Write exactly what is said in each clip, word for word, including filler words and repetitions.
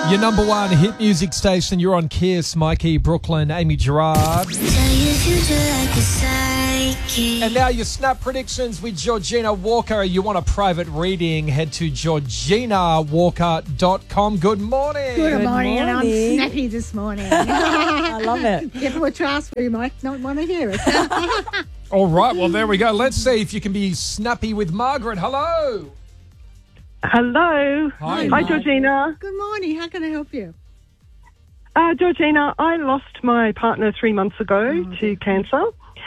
Your number one hit music station. You're on Kiss. Mikey, Brooklyn, Amy Gerard. And now your snap predictions with Georgina Walker. You want a private reading, head to georgina walker dot com. Good morning. Good, Good morning, and I'm morning. snappy this morning. I love it. If it were to ask me, you might not want to hear it. All right, well, there we go. Let's see if you can be snappy with Margaret. Hello. Hello. Hi, Hi, Margaret. Georgina. Good morning. How can I help you? Uh, Georgina, I lost my partner three months ago Oh, to cancer.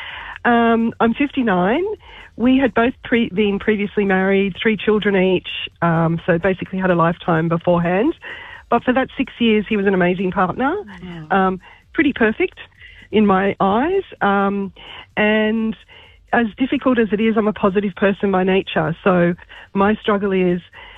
Um, I'm fifty-nine. We had both pre- been previously married, three children each, um, so basically had a lifetime beforehand. But for that six years, he was an amazing partner, um, pretty perfect in my eyes. Um, and as difficult as it is, I'm a positive person by nature. So my struggle is,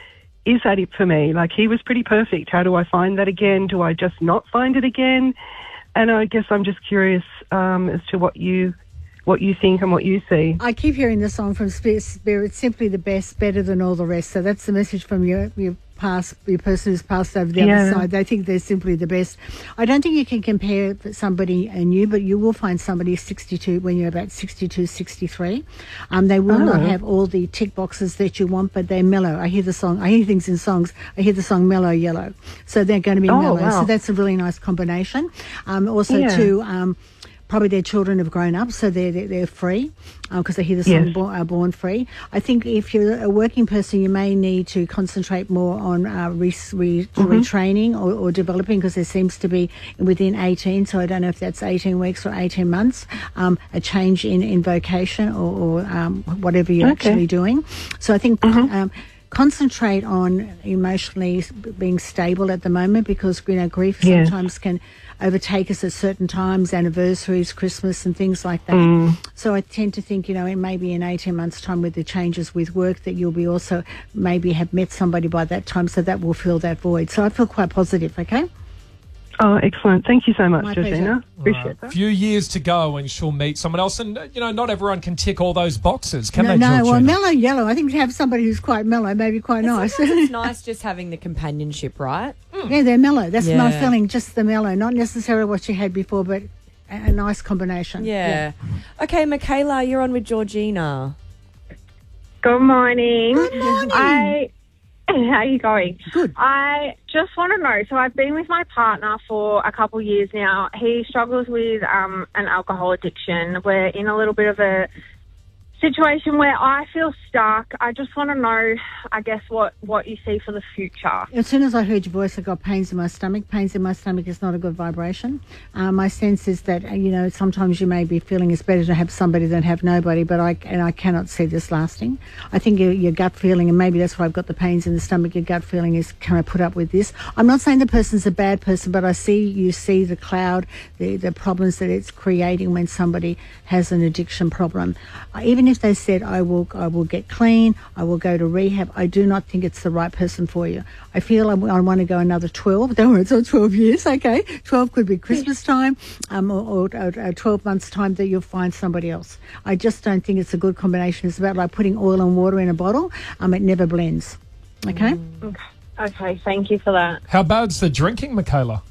is that it for me? Like, he was pretty perfect. How do I find that again? Do I just not find it again? And I guess I'm just curious um, as to what you what you think and what you see. I keep hearing the song from Spirit, Spirit, simply the best, better than all the rest. So that's the message from your your past, your person who's passed over the Yeah. other side. They think they're simply the best. I don't think you can compare somebody and you, but you will find somebody sixty-two when you're about sixty-two, sixty-three. Um, they will not Oh. have all the tick boxes that you want, but they're mellow. I hear the song. I hear things in songs. I hear the song Mellow Yellow. So they're going to be Oh, mellow. wow. So that's a really nice combination. Um, also, Yeah. too, um, probably their children have grown up, so they're they're, they're free because they hear the song Yes. born, uh, born Free. I think if you're a working person, you may need to concentrate more on uh, re- re- Mm-hmm. retraining or, or developing, because there seems to be within eighteen, so I don't know if that's eighteen weeks or eighteen months, um, a change in, in vocation or, or um, whatever you're Okay. actually doing. So I think... Mm-hmm. Um, concentrate on emotionally s- being stable at the moment, because, you know, grief Yes. sometimes can overtake us at certain times, anniversaries, Christmas and things like that. Mm. So I tend to think, you know, in maybe in eighteen months' time with the changes with work, that you'll be also maybe have met somebody by that time, so that will fill that void. So I feel quite positive, okay? Oh, excellent. Thank you so much, My Georgina. Appreciate Right. that. Few years to go and she'll meet someone else. And, uh, you know, not everyone can tick all those boxes, can no, they, no, well, Georgina? mellow yellow. I think to have somebody who's quite mellow may be quite nice. Sometimes it's nice just having the companionship, right? Yeah, they're mellow. That's my Yeah. feeling, just the mellow, not necessarily what you had before, but a, a nice combination. Yeah. Okay, Michaela, you're on with Georgina. Good morning. Good morning. I, how are you going? Good. I just want to know, so I've been with my partner for a couple of years now. He struggles with um, an alcohol addiction. We're in a little bit of a situation where I feel stuck. I just want to know, I guess, what, what you see for the future. As soon as I heard your voice, I got pains in my stomach. Pains in my stomach is not a good vibration. Uh, my sense is that, uh, you know, sometimes you may be feeling it's better to have somebody than have nobody, but I and I cannot see this lasting. I think your, your gut feeling, and maybe that's why I've got the pains in the stomach, your gut feeling is, can I put up with this? I'm not saying the person's a bad person, but I see, you see the cloud, the, the problems that it's creating when somebody has an addiction problem. Uh, even if they said, I will, I will get clean, I will go to rehab, I do not think it's the right person for you. I feel I, I want to go another twelve. Don't worry, it's not twelve years, okay? twelve could be Christmas time, um, or, or, or twelve months' time that you'll find somebody else. I just don't think it's a good combination. It's about like putting oil and water in a bottle. Um, it never blends, okay? Okay, thank you for that. How bad's the drinking, Michaela?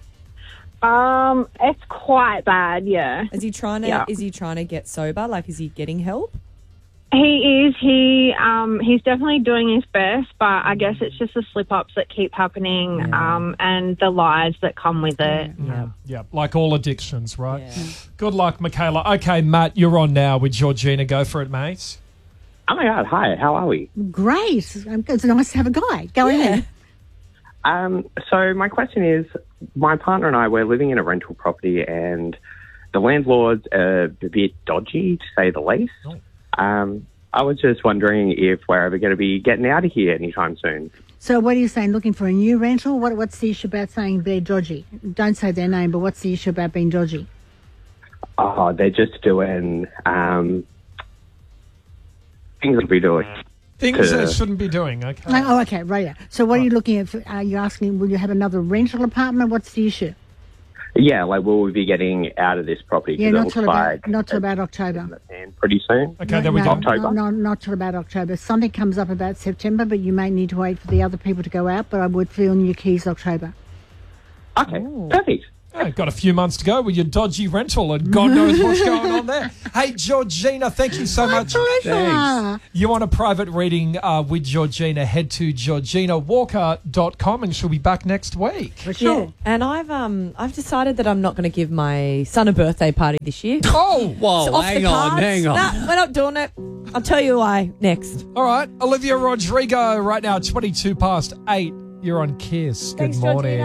Um, it's quite bad, yeah. Is he trying to Yeah. is he trying to get sober? Like, is he getting help? He is. He um he's definitely doing his best, but I guess it's just the slip ups that keep happening, um, and the lies that come with it. Yeah. Yeah, like all addictions, right? Yeah. Good luck, Michaela. Okay, Matt, you're on now with Georgina. Go for it, mate. Oh my God! Hi, how are we? Great. Um, It's nice to have a guy. Go ahead. Um, so my question is, my partner and I we're living in a rental property, and the landlord's a bit dodgy, to say the least. Oh. Um, I was just wondering if we're ever going to be getting out of here anytime soon. So what are you saying, looking for a new rental? What, what's the issue about saying they're dodgy? Don't say their name, but what's the issue about being dodgy? Oh, they're just doing um, things that we do. Things To- they shouldn't be doing, okay? Like, oh, okay, right. Yeah. So what are you looking at? For, are you asking, will you have another rental apartment? What's the issue? Yeah, like will we be getting out of this property? 'Cause Yeah, it not looks till like about not till it's about October. in the pan pretty soon. Okay, then we no, got October. No, no, not till about October. Something comes up about September, but you may need to wait for the other people to go out. But I would feel in your keys October. Okay, perfect. Oh, got a few months to go with your dodgy rental, and God knows what's going on there. Hey, Georgina, thank you so much. Pleasure. You want a private reading uh, with Georgina, head to georgina walker dot com and she'll be back next week. For sure. Yeah, and I've um I've decided that I'm not going to give my son a birthday party this year. Oh, Whoa, It's off hang the on, cards. hang on. Nah, we're not doing it. I'll tell you why next. all right. Olivia Rodrigo right now, twenty-two past eight. You're on Kiss. Good Thanks, morning. Georgina.